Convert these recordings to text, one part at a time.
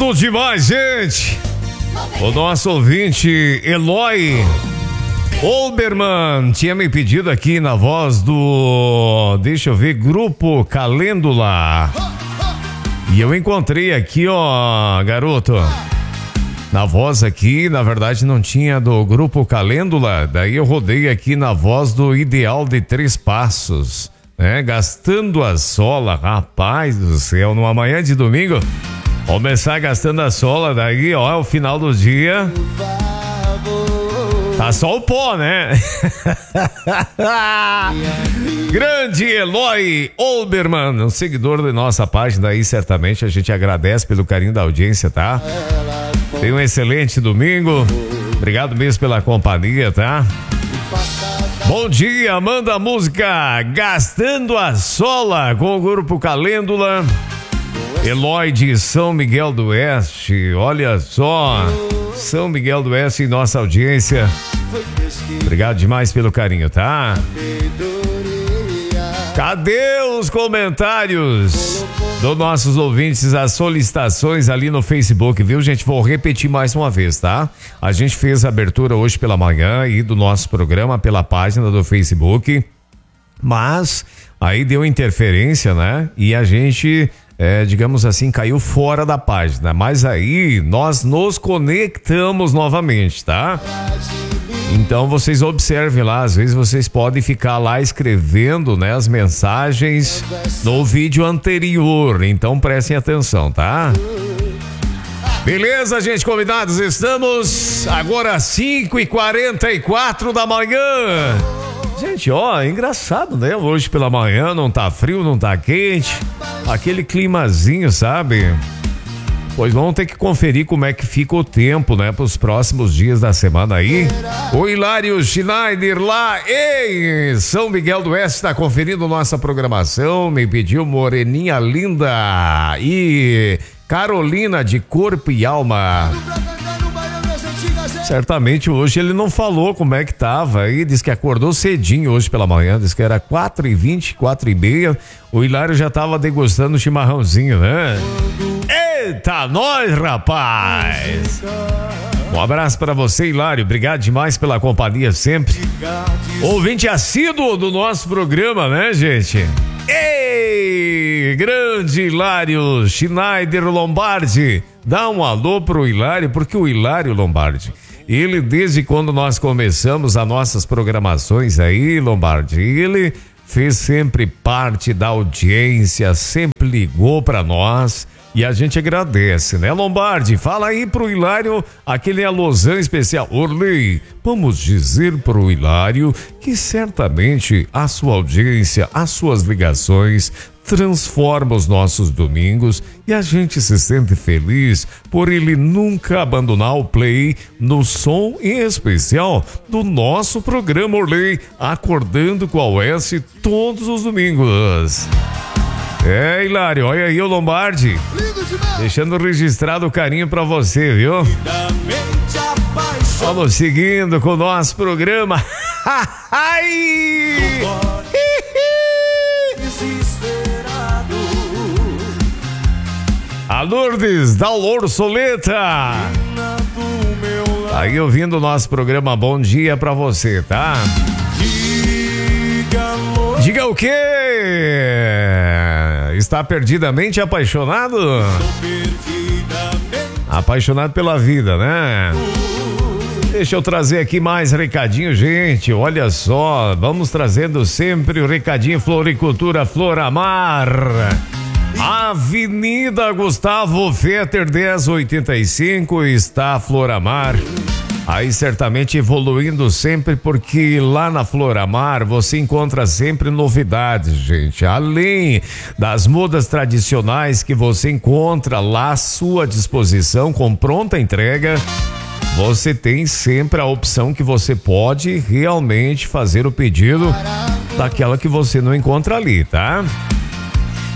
Bom demais, gente. O nosso ouvinte Eloy Olbermann tinha me pedido aqui na voz do, deixa eu ver, Grupo Calêndula. E eu encontrei aqui, ó, garoto, na voz aqui, na verdade não tinha do Grupo Calêndula, daí eu rodei aqui na voz do Ideal de Três Passos, né? Gastando a sola, rapaz do céu, numa manhã de domingo, começar gastando a sola, daí, ó, o final do dia tá só o pó, né? Grande Eloy Olbermann, um seguidor de nossa página aí, certamente a gente agradece pelo carinho da audiência, tá? Tenha um excelente domingo, obrigado mesmo pela companhia, tá? Bom dia, manda a música Gastando a Sola com o Grupo Calêndula. Eloy de São Miguel do Oeste, olha só, São Miguel do Oeste em nossa audiência. Obrigado demais pelo carinho, tá? Cadê os comentários dos nossos ouvintes, as solicitações ali no Facebook, viu, gente? Vou repetir mais uma vez, tá? A gente fez a abertura hoje pela manhã e do nosso programa pela página do Facebook, mas aí deu interferência, né? E a gente, digamos assim, caiu fora da página, mas aí nós nos conectamos novamente, tá? Então vocês observem lá, às vezes vocês podem ficar lá escrevendo, né, as mensagens no vídeo anterior, então prestem atenção, tá? Beleza, gente, convidados, estamos agora às 5h44 da manhã. Gente, ó, é engraçado, né? Hoje pela manhã não tá frio, não tá quente, aquele climazinho, sabe? Pois vamos ter que conferir como é que fica o tempo, né, para os próximos dias da semana aí. O Hilário Schneider lá em São Miguel do Oeste está conferindo nossa programação, me pediu Moreninha Linda e Carolina de Corpo e Alma. Certamente hoje ele não falou como é que tava aí, disse que acordou cedinho hoje pela manhã, disse que era 4h20, 4h30, o Hilário já tava degustando o chimarrãozinho, né? Eita, nós, rapaz! Um abraço pra você, Hilário, obrigado demais pela companhia sempre. Ouvinte assíduo do nosso programa, né, gente? Ei, grande Hilário Schneider Lombardi, dá um alô pro Hilário, porque o Hilário Lombardi, ele desde quando nós começamos as nossas programações aí, Lombardi, ele fez sempre parte da audiência, sempre ligou pra nós e a gente agradece, né, Lombardi? Fala aí pro Hilário aquele alôzão especial. Orley, vamos dizer pro Hilário que certamente a sua audiência, as suas ligações transforma os nossos domingos e a gente se sente feliz por ele nunca abandonar o play no som em especial do nosso programa, Orley, Acordando com a Oeste todos os domingos. É, Hilário, olha aí o Lombardi, deixando registrado o carinho pra você, viu? Vamos seguindo com o nosso programa. Ai! A Lourdes da Lorsoleta aí ouvindo o nosso programa, bom dia pra você, tá? Diga o quê? Está perdidamente apaixonado? Apaixonado pela vida, né? Deixa eu trazer aqui mais recadinho, gente. Olha só, vamos trazendo sempre o recadinho Floricultura Floramar. Avenida Gustavo Fetter 1085 está Floramar. Aí certamente evoluindo sempre, porque lá na Floramar você encontra sempre novidades, gente. Além das mudas tradicionais que você encontra lá à sua disposição com pronta entrega, você tem sempre a opção que você pode realmente fazer o pedido daquela que você não encontra ali, tá?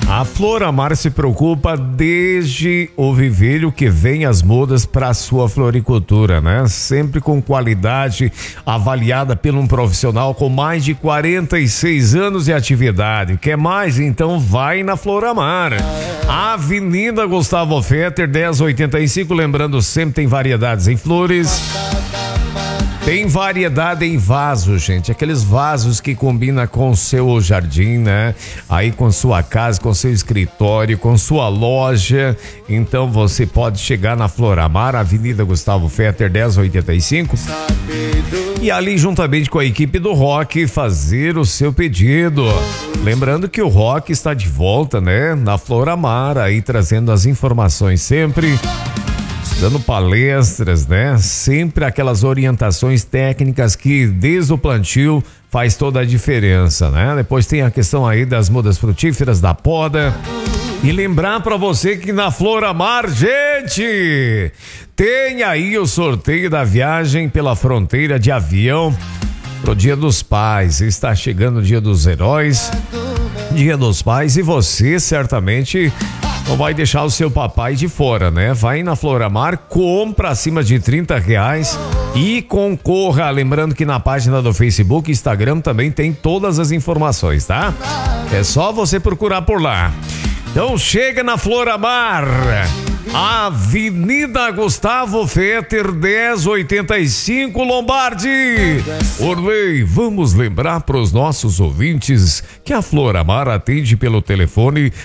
A Floramar se preocupa desde o viveiro que vem as mudas para a sua floricultura, né? Sempre com qualidade, avaliada por um profissional com mais de 46 anos de atividade. Quer mais? Então vai na Floramar. Avenida Gustavo Fetter, 1085, lembrando, sempre tem variedades em flores. Tem variedade em vasos, gente. Aqueles vasos que combina com o seu jardim, né? Aí com sua casa, com seu escritório, com sua loja. Então você pode chegar na Floramar, Avenida Gustavo Fetter, 1085. E ali, juntamente com a equipe do Rock, fazer o seu pedido. Lembrando que o Rock está de volta, né? Na Floramar, aí trazendo as informações sempre. Dando palestras, né? Sempre aquelas orientações técnicas que desde o plantio faz toda a diferença, né? Depois tem a questão aí das mudas frutíferas, da poda. E lembrar para você que na Floramar, gente, tem aí o sorteio da viagem pela fronteira de avião pro Dia dos Pais. Está chegando o Dia dos Heróis, Dia dos Pais, e você certamente não vai deixar o seu papai de fora, né? Vai na Floramar, compra acima de R$30 e concorra. Lembrando que na página do Facebook e Instagram também tem todas as informações, tá? É só você procurar por lá. Então chega na Floramar, Avenida Gustavo Fetter, 1085, Lombardi. Orley, vamos lembrar para os nossos ouvintes que a Floramar atende pelo telefone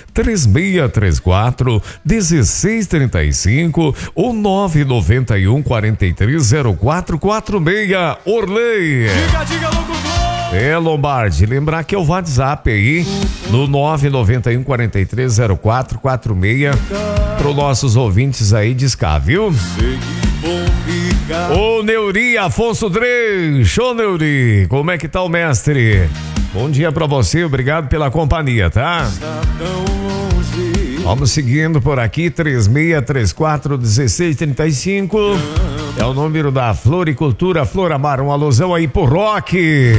3634-1635 ou 991-430446. Orley. Diga, locutor. Lombardi, lembrar que é o WhatsApp aí no 991-430446 para os nossos ouvintes aí discar, viu? Ô Neuri, Afonso Drey, show Neuri, como é que tá o mestre? Bom dia pra você, obrigado pela companhia, tá? Vamos seguindo por aqui, 3634-1635 é o número da Floricultura Floramar, uma alusão aí pro Rock.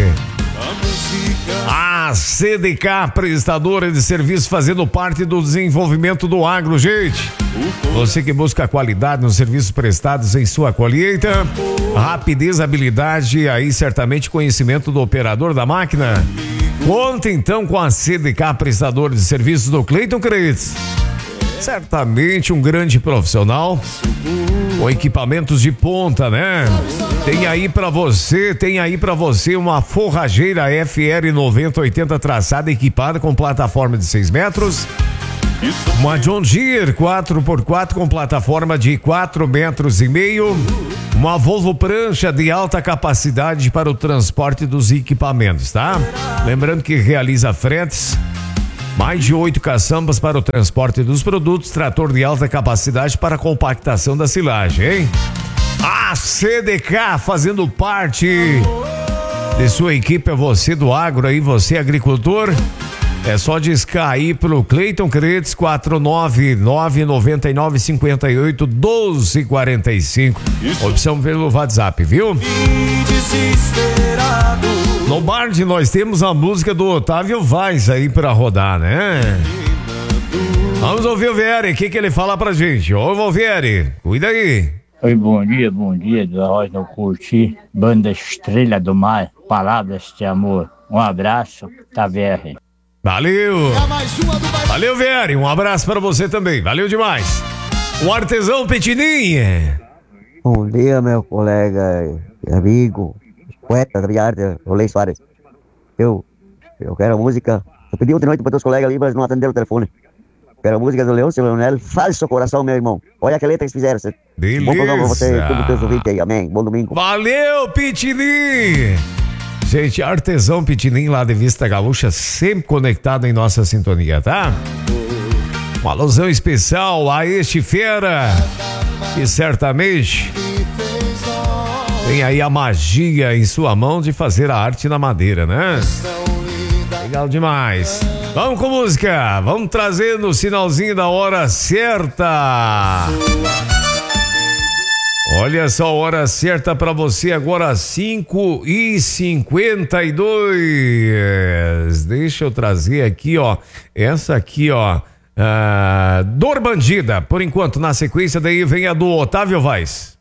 A CDK, prestadora de serviço, fazendo parte do desenvolvimento do agro, gente. Você que busca qualidade nos serviços prestados em sua colheita, rapidez, habilidade, aí certamente conhecimento do operador da máquina. Conta então com a CDK, prestadora de serviços do Cleiton Cretes. Certamente um grande profissional com equipamentos de ponta, né? Tem aí pra você uma forrageira FR 9080 traçada, equipada com plataforma de 6 metros. Uma John Deere 4x4 com plataforma de 4,5 metros. Uma Volvo prancha de alta capacidade para o transporte dos equipamentos, tá? Lembrando que realiza fretes. Mais de 8 caçambas para o transporte dos produtos, trator de alta capacidade para a compactação da silagem, hein? A CDK fazendo parte de sua equipe, é você do agro aí, você agricultor. É só discar aí pro Cleiton Cretes, 499-9958-1245. Opção pelo WhatsApp, viu? No Bard nós temos a música do Otávio Vaz aí pra rodar, né? Vamos ouvir o Vieri, o que ele fala pra gente? Ô, Vieri, cuida aí. Oi, bom dia, da Rosa não curti, banda Estrela do Mar, palavras de amor. Um abraço, Taverre. Valeu! Valeu, Vieri, um abraço pra você também, valeu demais. O artesão Petininha. Bom dia, meu colega e amigo, poeta da minha arte, Rolei Soares. Eu quero a música. Eu pedi ontem noite para teus colegas ali, mas não atenderam o telefone. Quero a música do Leôncio Leonel, Falso Coração, meu irmão. Olha que letra que eles fizeram. Beleza. Bom programa pra você, todos os teus ouvintes aí, amém. Bom domingo. Valeu, Pitinim! Gente, artesão Pitinim lá de Vista Gaúcha, sempre conectado em nossa sintonia, tá? Uma alusão especial a este fera, que certamente tem aí a magia em sua mão de fazer a arte na madeira, né? Legal demais. Vamos com música, vamos trazendo o sinalzinho da hora certa. Olha só a hora certa para você agora, 5h52. Deixa eu trazer aqui, ó. Essa aqui, ó. Dor Bandida. Por enquanto, na sequência daí vem a do Otávio Vaz.